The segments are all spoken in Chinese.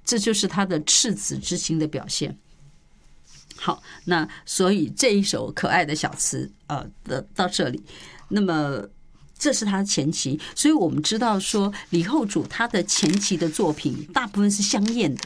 这就是他的赤子之心的表现。好，那所以这一首可爱的小词到这里，那么这是他的前期，所以我们知道说李后主他的前期的作品大部分是香艳的，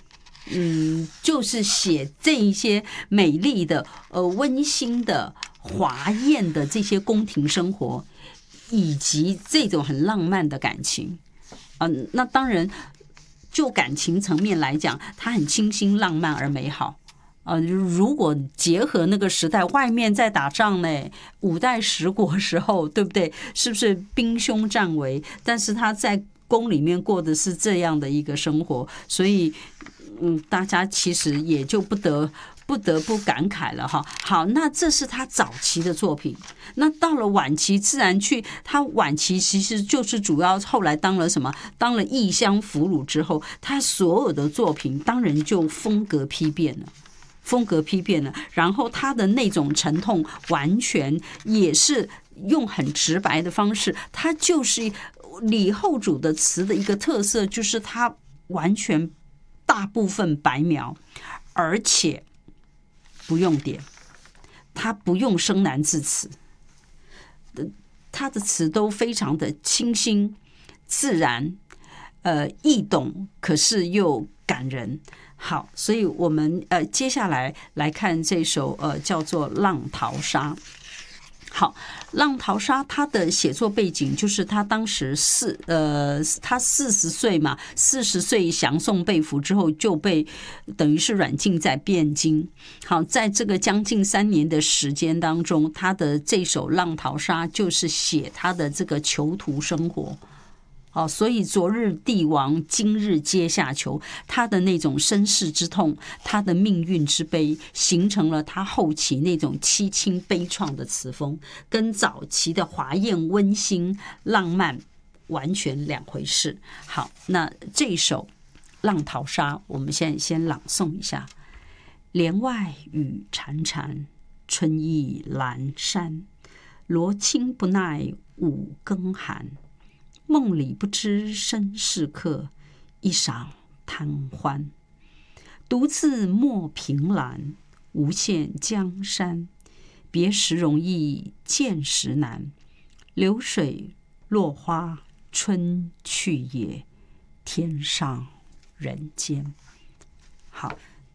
就是写这一些美丽的、温馨的、华艳的这些宫廷生活，以及这种很浪漫的感情。那当然，就感情层面来讲，它很清新、浪漫而美好。如果结合那个时代，外面在打仗呢，5代10国时候，对不对？是不是兵凶战危？但是他在宫里面过的是这样的一个生活，所以大家其实也就不得不感慨了哈。好，那这是他早期的作品。那到了晚期，自然去他晚期其实就是主要后来当了什么？当了异乡俘虏之后，他所有的作品当然就风格批变了。然后他的那种沉痛完全也是用很直白的方式，他就是李后主的词的一个特色，就是他完全大部分白描，而且不用点，他不用生难字词，他的词都非常的清新自然，易懂，可是又感人。好，所以我们接下来来看这首叫做《浪淘沙》。好，《浪淘沙》他的写作背景就是他当时他40岁嘛，40岁降宋被俘之后就被等于是软禁在汴京。好，在这个将近3年的时间当中，他的这首《浪淘沙》就是写他的这个囚徒生活。所以昨日帝王，今日阶下囚，他的那种身世之痛，他的命运之悲，形成了他后期那种凄清悲怆的词风，跟早期的华艳温馨浪漫完全两回事。好，那这一首《浪淘沙》我们现在先朗诵一下。帘外雨潺潺，春意阑珊，罗衾不耐五更寒，梦里不知身是客，一晌贪欢。独自莫凭栏，无限江山。别时容易见时难，流水落花春去也，天上人间。好，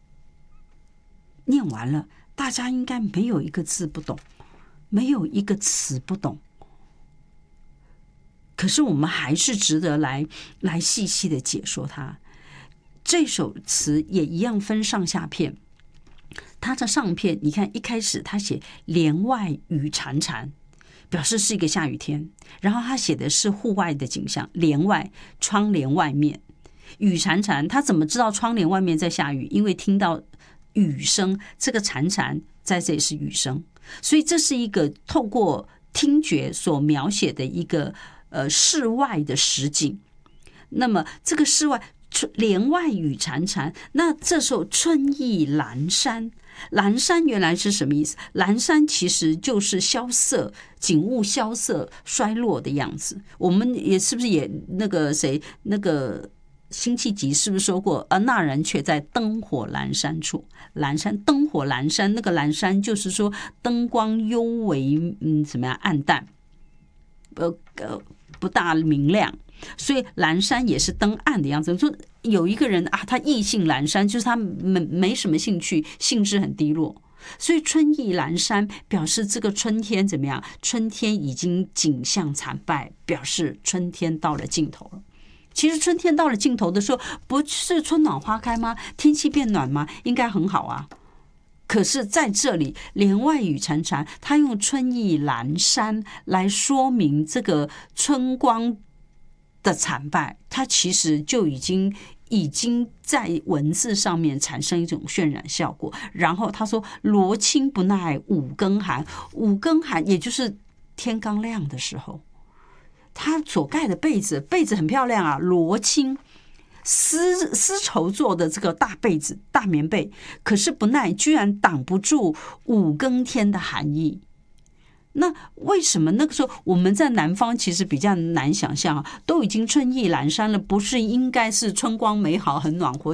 念完了，大家应该没有一个字不懂，没有一个词不懂。可是我们还是值得来细细的解说它。这首词也一样分上下片。它的上片，你看一开始他写帘外雨潺潺，表示是一个下雨天。然后他写的是户外的景象，帘外窗帘外面雨潺潺。他怎么知道窗帘外面在下雨？因为听到雨声，这个潺潺在这里是雨声，所以这是一个透过听觉所描写的一个室外的实景。那么这个室外帘外雨潺潺，那这时候春意阑珊。阑珊原来是什么意思？阑珊其实就是萧瑟，景物萧瑟衰落的样子。我们也是不是也那个谁那个辛弃疾是不是说过那人却在灯火阑珊处？阑珊灯火阑珊，那个阑珊就是说灯光幽微怎么样暗淡，不大明亮。所以阑珊也是灯暗的样子。说有一个人他意兴阑珊，就是他没什么兴趣，兴致很低落。所以春意阑珊表示这个春天怎么样？春天已经景象惨败，表示春天到了尽头了。其实春天到了尽头的时候，不是春暖花开吗？天气变暖吗？应该很好啊。可是在这里帘外雨潺潺，他用春意阑珊来说明这个春光的惨败，它其实就已经在文字上面产生一种渲染效果。然后他说罗衾不耐五更寒，五更寒也就是天刚亮的时候，他所盖的被子很漂亮啊，罗衾丝绸做的这个大被子大棉被，可是不耐，居然挡不住五更天的寒意。那为什么那个时候我们在南方其实比较难想象都已经春意阑珊了，不是应该是春光美好很暖和？